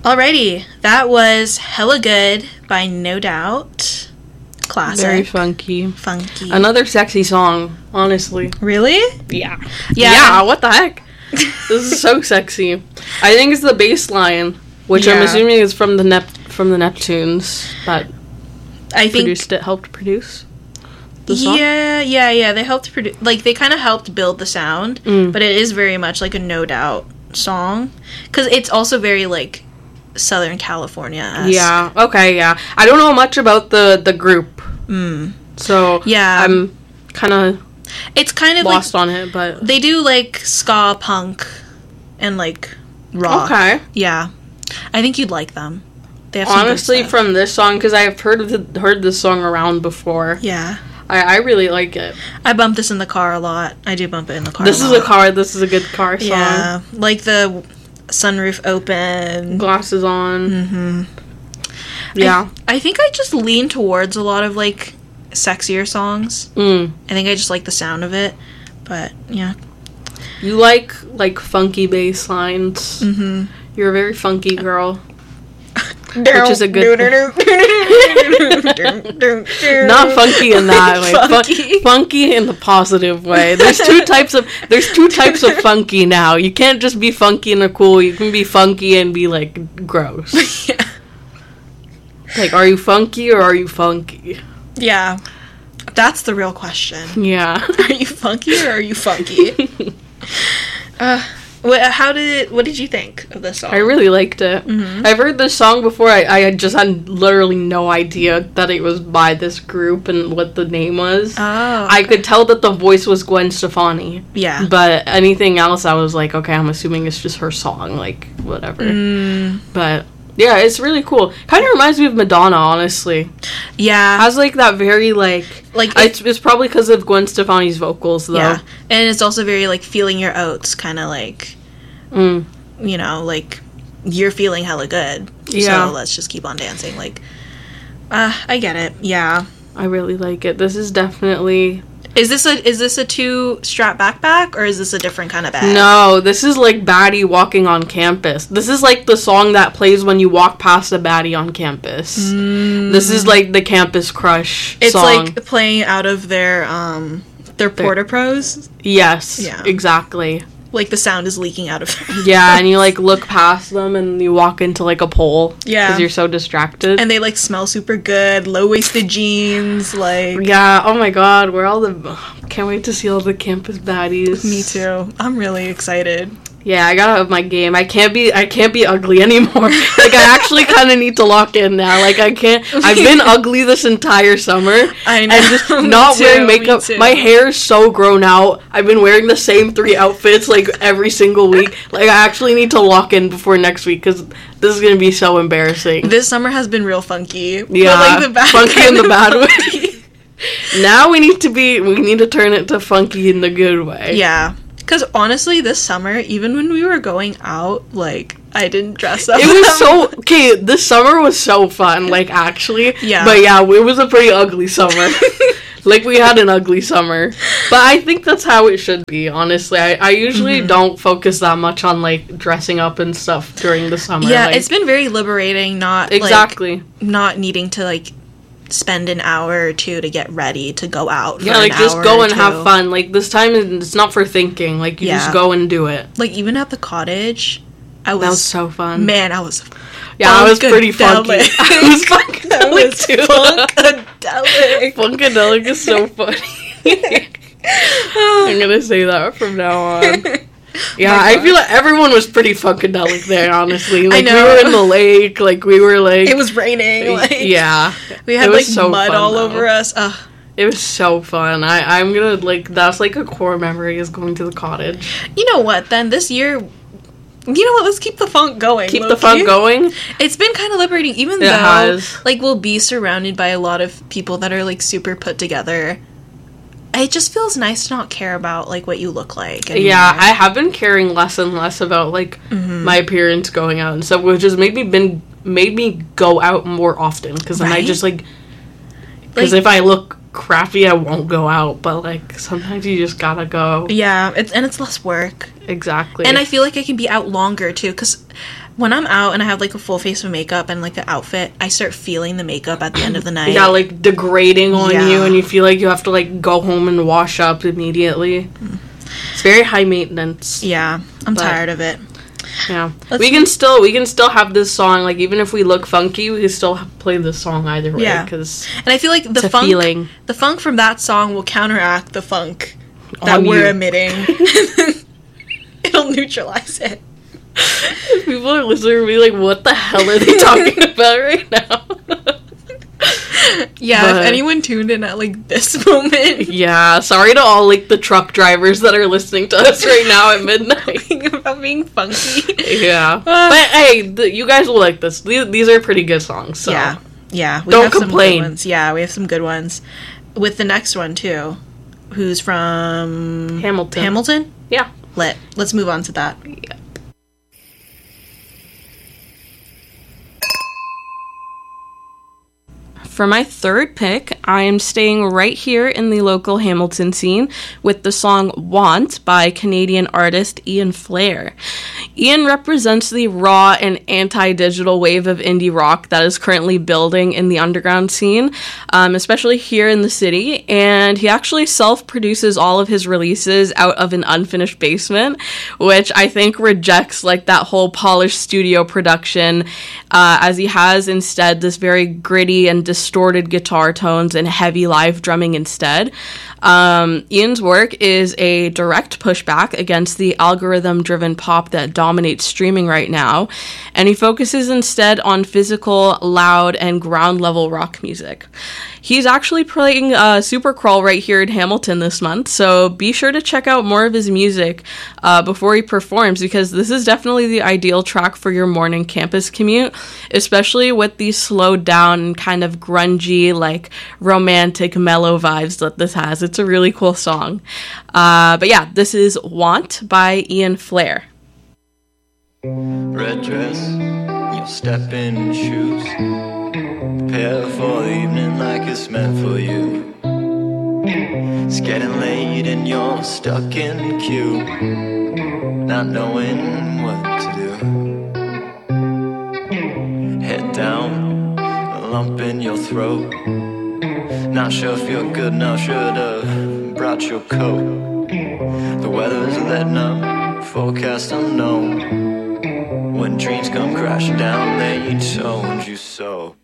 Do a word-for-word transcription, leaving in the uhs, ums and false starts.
Alrighty, that was Hella Good by No Doubt. Classic. Very funky. Funky. Another sexy song, honestly. Really? Yeah. Yeah. Yeah, what the heck? This is so sexy. I think it's the bass line, which Yeah. I'm assuming is from the Nep- from the Neptunes that I think produced it, helped produce the song. Yeah, yeah, yeah. They helped produce, like, they kind of helped build the sound, Mm. but it is very much like a No Doubt song. Because it's also very, like, Southern California. Yeah, okay, yeah. I don't know much about the, the group, Mm. so Yeah. I'm kind of It's kind of lost like, on it, but... they do, like, ska punk and, like, rock. Okay. Yeah. I think you'd like them. They have some good Honestly, stuff. from this song, because I've heard of the, heard this song around before, Yeah. I, I really like it. I bump this in the car a lot. I do bump it in the car This a is lot. a car, this is a good car song. Yeah. Like the sunroof open. Glasses on. Mm-hmm. Yeah. I, I think I just lean towards a lot of, like, sexier songs. Mm. I think I just like the sound of it. But, yeah. You like, like, funky bass lines. Mm-hmm. You're a very funky girl. Which is a good Not funky in that way. Funky. Funky. funky in the positive way. There's two types of there's two types of funky now. You can't just be funky and a cool. You can be funky and be like gross. Yeah. Like, are you funky or are you funky? Yeah. That's the real question. Yeah. Are you funky or are you funky? uh, what, how did what did you think of this song? I really liked it. Mhm. I've heard this song before. I, I had just had literally no idea that it was by this group and what the name was. Oh. I could tell that the voice was Gwen Stefani. Yeah. But anything else, I was like, okay, I'm assuming it's just her song, like, whatever. Mm, But, yeah, it's really cool. Kind of reminds me of Madonna, honestly. yeah. Has, like, that very, like... Like, It's, it's probably because of Gwen Stefani's vocals, though. yeah. And it's also very, like, feeling your oats, kind of like, Mm. you know, like, you're feeling hella good. Yeah. So let's just keep on dancing. Like, uh, I get it. Yeah. I really like it. This is definitely... Is this a is this a two strap backpack or is this a different kind of bag? No, this is like Baddie walking on campus. This is like the song that plays when you walk past a baddie on campus. Mm. This is like the Campus Crush It's song. like playing out of their um their Porta Pros. Yes, Yeah. exactly. Like the sound is leaking out of their Yeah, and you like look past them and you walk into like a pole. Yeah. Because you're so distracted. and they like smell super good, low waisted jeans, like yeah, oh my god, where all the... Can't wait to see all the campus baddies. me too. I'm really excited. Yeah, I gotta have my game. I can't be I can't be ugly anymore. Like, I actually kind of need to lock in now. Like, I can't... I've been ugly this entire summer. I know. And just Me not too, wearing me makeup. too. My hair is so grown out. I've been wearing the same three outfits, like, every single week. Like, I actually need to lock in before next week, because this is gonna be so embarrassing. This summer has been real funky. But, Yeah, like, the bad funky kind in the of bad way. funky. Now we need to be... We need to turn it to funky in the good way. Yeah. Because honestly, this summer, even when we were going out, like, I didn't dress up. It was so... Okay, this summer was so fun, like, actually. Yeah. But yeah, it was a pretty ugly summer. Like, we had an ugly summer. But I think that's how it should be, honestly. I, I usually Mm-hmm. don't focus that much on, like, dressing up and stuff during the summer. Yeah, like, it's been very liberating not, Exactly. like, not needing to, like, spend an hour or two to get ready to go out for yeah, like, an just hour go or and have two. fun. Like, this time, is- it's not for thinking. Like, you Yeah. just go and do it. Like, even at the cottage, I was... That was so fun. Man, I was... Yeah, I was pretty funky. funkadelic. I was funkadelic, I was too. funkadelic. Funkadelic is so funny. I'm gonna say that from now on. Yeah, My I God. feel like everyone was pretty funkadelic there, honestly. Like, know. we were in the lake, like, we were, like... It was raining, like... yeah. We had, It was like, so mud fun, all though. over us. Ugh. It was so fun. I, I'm gonna, like, that's, like, a core memory is going to the cottage. You know what, then? This year... You know what? Let's keep the funk going. Keep the low-key. fun going. It's been kind of liberating, even It though, has. like, we'll be surrounded by a lot of people that are, like, super put together. It just feels nice to not care about, like, what you look like. anymore. Yeah, I have been caring less and less about, like, Mm-hmm. my appearance going out and stuff, which has maybe been made me go out more often, because then I Right? just, like, because Like- if I look crappy, I won't go out, but, like, sometimes you just gotta go. Yeah, it's and it's less work. Exactly. And I feel like I can be out longer, too, because When I'm out and I have, like, a full face of makeup and, like, the outfit, I start feeling the makeup at the end of the night. Yeah, like, degrading on Yeah. you, and you feel like you have to, like, go home and wash up immediately. Mm. It's very high maintenance. Yeah, I'm but, tired of it. Yeah. Let's we can still we can still have this song, like, even if we look funky, we can still play this song either way. Yeah. Cause and I feel like the funk, feeling. the funk from that song will counteract the funk that on we're you. emitting. It'll neutralize it. People are listening to me like, what the hell are they talking about right now? Yeah, but, if anyone tuned in at, like, this moment. Yeah, sorry to all, like, the truck drivers that are listening to us right now at midnight. About being funky. Yeah. Uh, but, hey, the, you guys will like this. These, these are pretty good songs, so. Yeah, yeah. We Don't have complain. Some good ones. Yeah, we have some good ones. With the next one, too. Who's from... Hamilton. Hamilton? Yeah. Lit. Let's move on to that. Yeah. For my third pick, I am staying right here in the local Hamilton scene with the song Want by Canadian artist Ian Flair. Ian represents the raw and anti-digital wave of indie rock that is currently building in the underground scene, um, especially here in the city, and he actually self-produces all of his releases out of an unfinished basement, which I think rejects like that whole polished studio production, uh, as he has instead this very gritty and distorted guitar tones and heavy live drumming instead. Um, Ian's work is a direct pushback against the algorithm-driven pop that dominates streaming right now, and he focuses instead on physical, loud, and ground-level rock music. He's actually playing uh, Supercrawl right here in Hamilton this month, so be sure to check out more of his music uh, before he performs, because this is definitely the ideal track for your morning campus commute, especially with these slowed down and kind of grungy, like romantic, mellow vibes that this has. It's a really cool song. Uh, but yeah, this is Want by Ian Flair. Red dress, you'll step in shoes. Prepare for the evening like it's meant for you. It's getting late and you're stuck in queue, not knowing what to do. Head down, a lump in your throat. Not sure if you're good enough, should've brought your coat. The weather's letting up, forecast unknown. When dreams come crashing down, they told you so.